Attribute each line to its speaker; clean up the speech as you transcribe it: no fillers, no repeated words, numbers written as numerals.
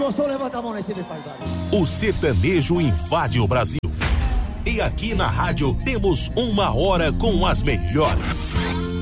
Speaker 1: gostou, levanta a mão lá em cima e faz barulho.
Speaker 2: O sertanejo invade o Brasil. E aqui na rádio temos uma hora com as melhores.